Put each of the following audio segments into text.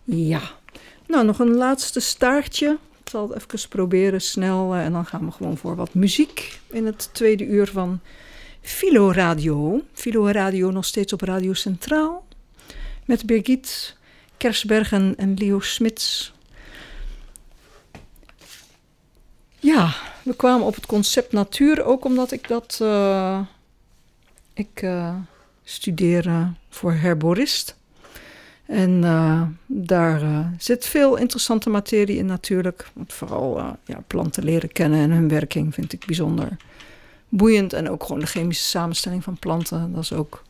Ja, nou nog een laatste staartje. Ik zal het even proberen snel en dan gaan we gewoon voor wat muziek in het tweede uur van Philo Radio. Philo Radio nog steeds op Radio Centraal met Birgit Kersbergen en Leo Smits. Ja, we kwamen op het concept natuur ook omdat ik dat... Ik studeer voor herborist. En daar zit veel interessante materie in natuurlijk. Want vooral planten leren kennen en hun werking vind ik bijzonder boeiend. En ook gewoon de chemische samenstelling van planten. Dat is ook,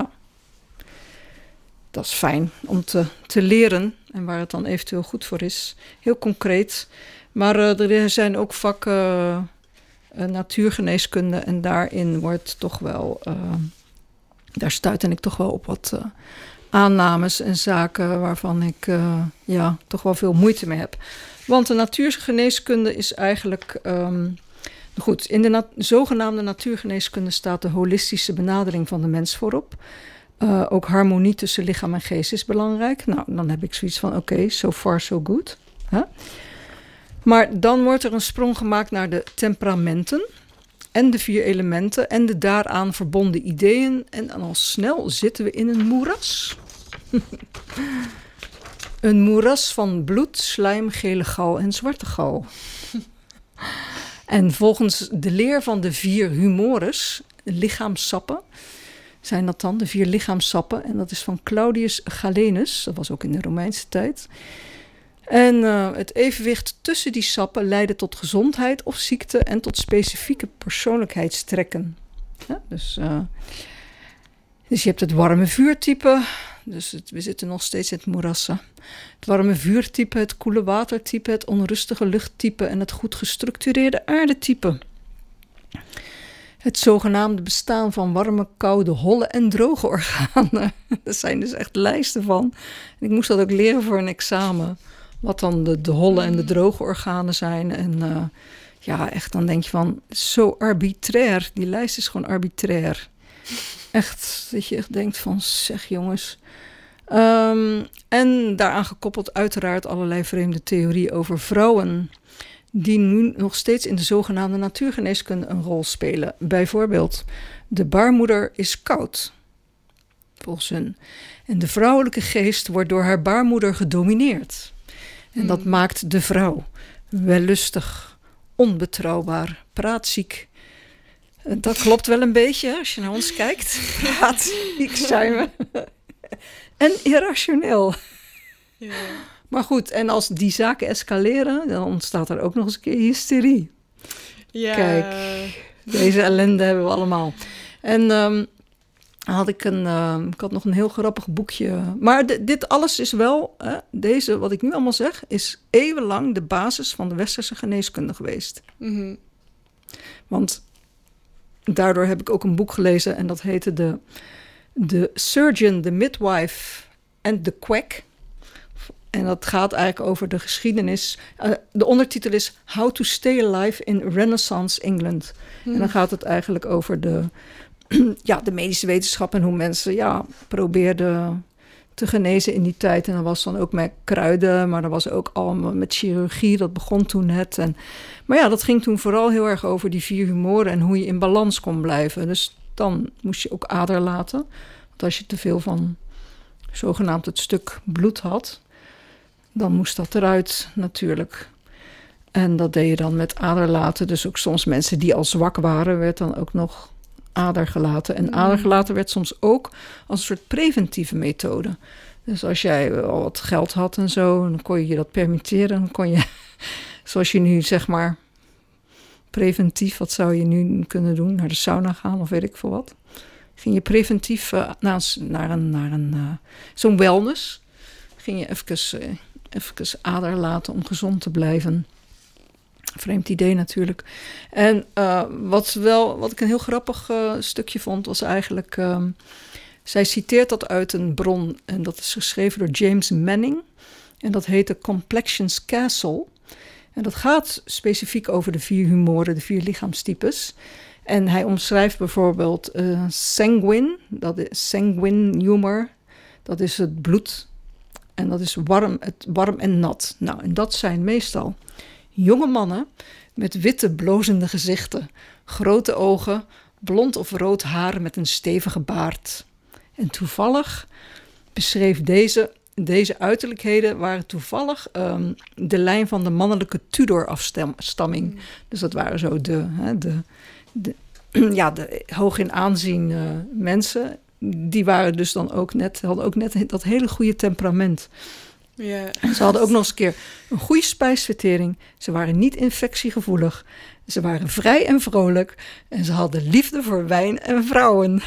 dat is fijn om te leren. En waar het dan eventueel goed voor is. Heel concreet. Maar er zijn ook vakken natuurgeneeskunde. En daarin wordt toch wel... daar stuitte ik toch wel op wat... aannames en zaken waarvan ik toch wel veel moeite mee heb. Want de natuurgeneeskunde is eigenlijk... goed, in de zogenaamde natuurgeneeskunde staat de holistische benadering van de mens voorop. Ook harmonie tussen lichaam en geest is belangrijk. Nou, dan heb ik zoiets van, oké, so far so good. Huh? Maar dan wordt er een sprong gemaakt naar de temperamenten... en de 4 elementen en de daaraan verbonden ideeën. En al snel zitten we in een moeras. Een moeras van bloed, slijm, gele gal en zwarte gal. En volgens de leer van de 4 humores, lichaamsappen... zijn dat dan, de 4 lichaamsappen. En dat is van Claudius Galenus, dat was ook in de Romeinse tijd... En het evenwicht tussen die sappen leidde tot gezondheid of ziekte... en tot specifieke persoonlijkheidstrekken. Ja, dus je hebt het warme vuurtype. Dus we zitten nog steeds in het moerassen. Het warme vuurtype, het koele watertype... het onrustige luchttype en het goed gestructureerde aardetype. Het zogenaamde bestaan van warme, koude, holle en droge organen. Er zijn dus echt lijsten van. En ik moest dat ook leren voor een examen... Wat dan de holle en de droge organen zijn. En echt dan denk je van, zo arbitrair. Die lijst is gewoon arbitrair. Echt, dat je echt denkt van, zeg jongens. En daaraan gekoppeld uiteraard allerlei vreemde theorieën over vrouwen. Die nu nog steeds in de zogenaamde natuurgeneeskunde een rol spelen. Bijvoorbeeld, de baarmoeder is koud. Volgens hun. En de vrouwelijke geest wordt door haar baarmoeder gedomineerd. En dat maakt de vrouw wellustig, onbetrouwbaar, praatziek. Dat klopt wel een beetje als je naar ons kijkt. Praatziek zijn we. En irrationeel. Ja. Maar goed, en als die zaken escaleren, dan ontstaat er ook nog eens een keer hysterie. Ja. Kijk, deze ellende hebben we allemaal. En... ik had nog een heel grappig boekje. Maar dit alles is wel... deze, wat ik nu allemaal zeg... is eeuwenlang de basis van de westerse geneeskunde geweest. Mm-hmm. Want daardoor heb ik ook een boek gelezen... en dat heette The Surgeon, the Midwife and the Quack. En dat gaat eigenlijk over de geschiedenis. De ondertitel is How to Stay Alive in Renaissance England. Mm. En dan gaat het eigenlijk over de medische wetenschap en hoe mensen probeerden te genezen in die tijd. En dat was dan ook met kruiden, maar dat was ook allemaal met chirurgie. Dat begon toen net. Maar dat ging toen vooral heel erg over die 4 humoren en hoe je in balans kon blijven. Dus dan moest je ook ader laten. Want als je te veel van zogenaamd het stuk bloed had, dan moest dat eruit natuurlijk. En dat deed je dan met aderlaten. Dus ook soms mensen die al zwak waren, werd dan ook nog adergelaten. En adergelaten werd soms ook als een soort preventieve methode. Dus als jij al wat geld had en zo, dan kon je je dat permitteren. Dan kon je, zoals je nu zeg maar preventief, wat zou je nu kunnen doen? Naar de sauna gaan of weet ik veel wat. Ging je preventief naar zo'n wellness. Ging je even aderlaten om gezond te blijven. Vreemd idee natuurlijk. En wat ik een heel grappig stukje vond, was eigenlijk... zij citeert dat uit een bron. En dat is geschreven door James Manning. En dat heet The Complexion's Castle. En dat gaat specifiek over de 4 humoren, de 4 lichaamstypes. En hij omschrijft bijvoorbeeld sanguine. Dat is sanguine humor. Dat is het bloed. En dat is warm en nat. Nou, en dat zijn meestal jonge mannen met witte, blozende gezichten, grote ogen, blond of rood haar met een stevige baard. En toevallig beschreef deze uiterlijkheden waren toevallig de lijn van de mannelijke Tudor-afstamming. Dus dat waren zo de hoog in aanzien mensen. Die waren dus dan hadden ook net dat hele goede temperament. Ja. En ze hadden ook nog eens een keer een goede spijsvertering. Ze waren niet infectiegevoelig. Ze waren vrij en vrolijk. En ze hadden liefde voor wijn en vrouwen.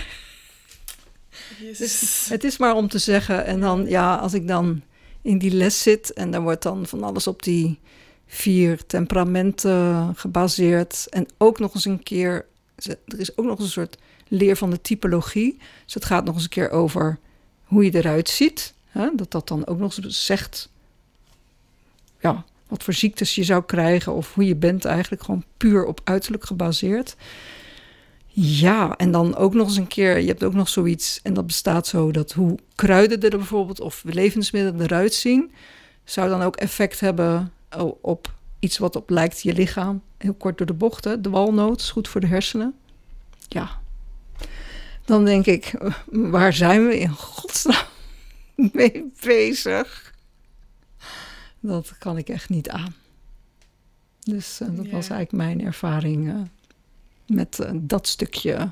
Dus het is maar om te zeggen. En dan, als ik dan in die les zit en daar wordt dan van alles op die 4 temperamenten gebaseerd. En ook nog eens een keer, er is ook nog een soort leer van de typologie. Dus het gaat nog eens een keer over hoe je eruit ziet. Hè? Dat dan ook nog eens zegt, wat voor ziektes je zou krijgen of hoe je bent eigenlijk, gewoon puur op uiterlijk gebaseerd. Ja, en dan ook nog eens een keer, je hebt ook nog zoiets, en dat bestaat zo, dat hoe kruiden er bijvoorbeeld of levensmiddelen eruit zien, zou dan ook effect hebben op iets wat op lijkt je lichaam. Heel kort door de bocht, hè? De walnoot is goed voor de hersenen. Ja, dan denk ik, waar zijn we in godsnaam mee bezig? Dat kan ik echt niet aan. Dus dat was eigenlijk mijn ervaring met dat stukje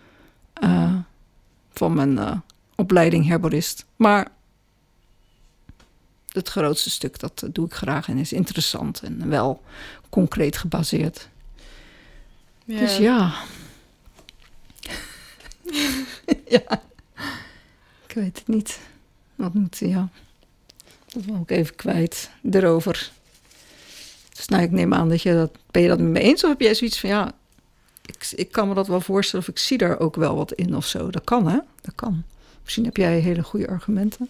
van mijn opleiding herborist. Maar het grootste stuk, dat doe ik graag en is interessant en wel concreet gebaseerd. Ja. Dus ja. Ja. Ik weet het niet. Wat moet, dat wil ik even kwijt erover. Dus ik neem aan dat ben je dat met me eens? Of heb jij zoiets van, ik kan me dat wel voorstellen of ik zie daar ook wel wat in of zo. Dat kan, hè? Dat kan. Misschien heb jij hele goede argumenten.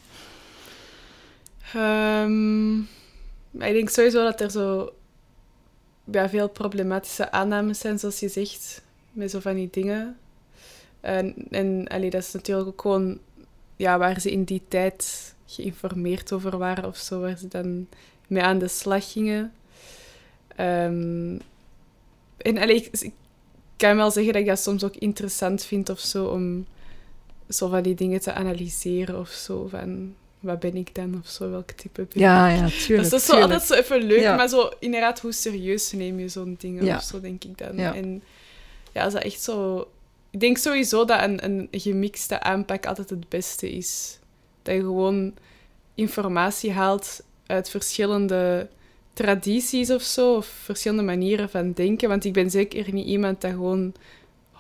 Ik denk sowieso dat er zo veel problematische aannames zijn, zoals je zegt, met zo van die dingen. En dat is natuurlijk ook gewoon waar ze in die tijd geïnformeerd over waren of zo, waar ze dan mee aan de slag gingen. Ik kan wel zeggen dat ik dat soms ook interessant vind of zo, om zo van die dingen te analyseren of zo, van wat ben ik dan of zo, welk type ben ik. Ja, tuurlijk. Dat is zo altijd zo even leuk, maar zo inderdaad, hoe serieus neem je zo'n dingen of zo, denk ik dan. Ja. En is dat echt zo. Ik denk sowieso dat een gemixte aanpak altijd het beste is. Dat je gewoon informatie haalt uit verschillende tradities of zo, of verschillende manieren van denken. Want ik ben zeker niet iemand dat gewoon 100%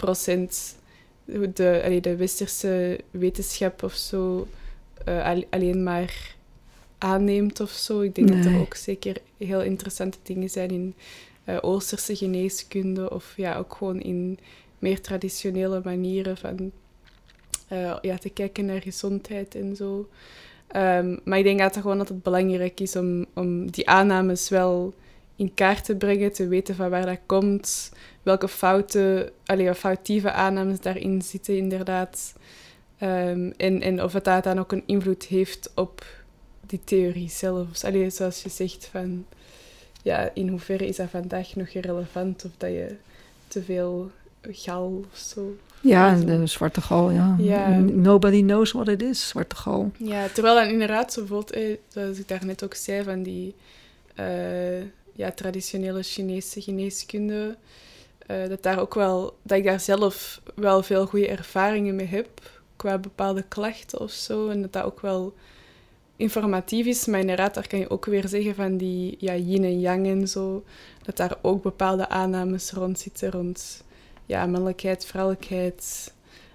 de westerse wetenschap of zo alleen maar aanneemt of zo. Ik denk dat er ook zeker heel interessante dingen zijn in Oosterse geneeskunde of ook gewoon in meer traditionele manieren van te kijken naar gezondheid en zo. Maar ik denk dat het gewoon altijd belangrijk is om die aannames wel in kaart te brengen, te weten van waar dat komt, welke foutieve aannames daarin zitten inderdaad. En of het dan ook een invloed heeft op die theorie zelf. Zoals je zegt, van in hoeverre is dat vandaag nog relevant of dat je te veel gal of zo. Ja, de zwarte gal, ja. Nobody knows what it is, zwarte gal. Ja, terwijl dan inderdaad, zoals ik daarnet ook zei, van die traditionele Chinese geneeskunde, dat ik daar zelf wel veel goede ervaringen mee heb, qua bepaalde klachten of zo, en dat ook wel informatief is, maar inderdaad, daar kan je ook weer zeggen van die yin en yang en zo, dat daar ook bepaalde aannames rond zitten, rond mannelijkheid, vrouwelijkheid,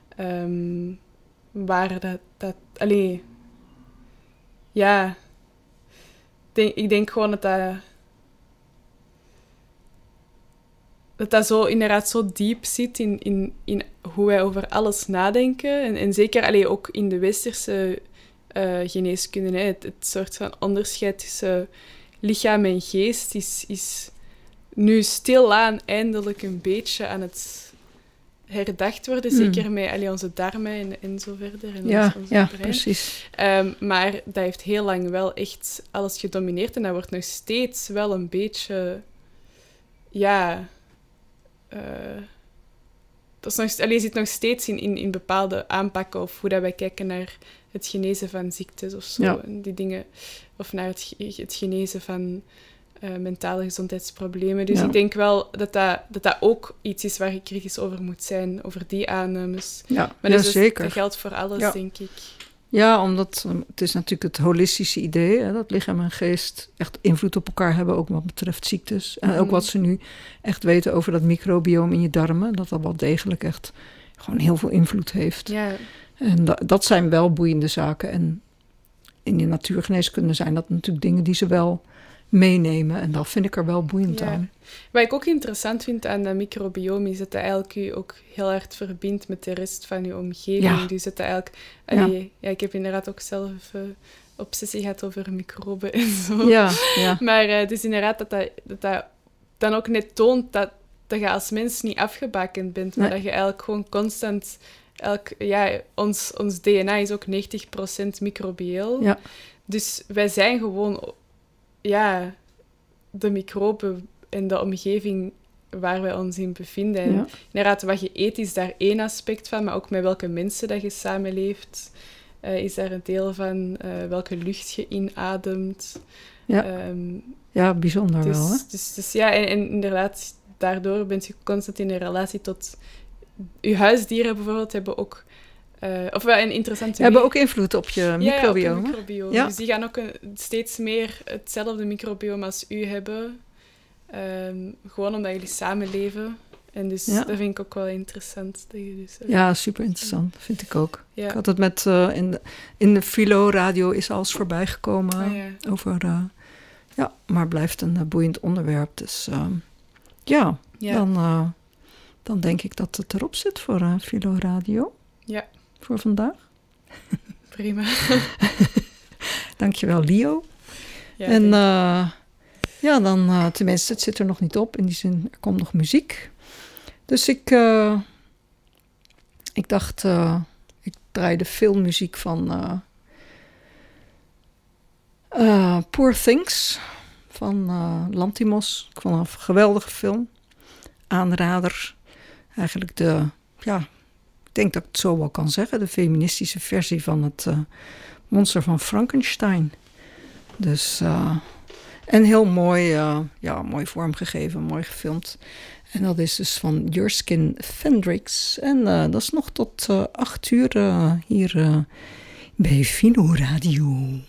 waar dat allee, ik denk gewoon dat zo inderdaad zo diep zit in hoe wij over alles nadenken. En zeker ook in de westerse geneeskunde. Hè. Het soort van onderscheid tussen lichaam en geest is nu stilaan eindelijk een beetje aan het herdacht worden, zeker met onze darmen en zo verder. En ons ja, brein. precies. Maar dat heeft heel lang wel echt alles gedomineerd en dat wordt nog steeds wel een beetje... Ja... je zit nog steeds in bepaalde aanpakken of hoe dat wij kijken naar het genezen van ziektes of zo. Ja. En die dingen, of naar het genezen van mentale gezondheidsproblemen. Dus ik denk wel dat ook iets is waar je kritisch over moet zijn, over die aannames. Ja, Maar ja, zeker. Dat geldt voor alles, denk ik. Ja, omdat het is natuurlijk het holistische idee, hè, dat lichaam en geest echt invloed op elkaar hebben, ook wat betreft ziektes. En ook wat ze nu echt weten over dat microbioom in je darmen, dat wel degelijk echt gewoon heel veel invloed heeft. Ja. En dat zijn wel boeiende zaken. En in de natuurgeneeskunde zijn dat natuurlijk dingen die ze wel meenemen. En dat vind ik er wel boeiend aan. Wat ik ook interessant vind aan dat microbioom is dat eigenlijk je ook heel hard verbindt met de rest van je omgeving. Ja. Dus dat eigenlijk... ik heb inderdaad ook zelf obsessie gehad over microben en zo. Ja. Maar het is inderdaad dat dan ook net toont dat je als mens niet afgebakend bent, maar dat je eigenlijk gewoon constant... ons DNA is ook 90% microbieel. Ja. Dus wij zijn gewoon... de microben en de omgeving waar wij ons in bevinden. En inderdaad, wat je eet is daar één aspect van, maar ook met welke mensen dat je samenleeft is daar een deel van. Welke lucht je inademt. Ja, bijzonder wel, hè? Dus en inderdaad, daardoor ben je constant in een relatie tot... Je huisdieren bijvoorbeeld hebben ook... een interessante... Hebben ook invloed op je microbioom. Ja, op je microbioom. Ja. Dus die gaan ook steeds meer hetzelfde microbioom als u hebben. Gewoon omdat jullie samenleven. En dus dat vind ik ook wel interessant. Dat je dus, ja, super interessant. Vind ik ook. Ja. Ik had het met... in de Philo-radio is alles voorbij gekomen over... maar blijft een boeiend onderwerp. Dus dan denk ik dat het erop zit voor Philo-radio. Ja. Voor vandaag. Prima. Dankjewel, Lio. Ja, en dan tenminste, het zit er nog niet op. In die zin, er komt nog muziek. Dus ik dacht, ik draaide veel muziek van Poor Things van Lanthimos. Ik vond het een geweldige film. Aanrader. Eigenlijk ik denk dat ik het zo wel kan zeggen, de feministische versie van het monster van Frankenstein. Dus, en heel mooi, mooi vormgegeven, mooi gefilmd. En dat is dus van Jurskin Fendrix. En dat is nog tot 8 uur hier bij Philo Radio.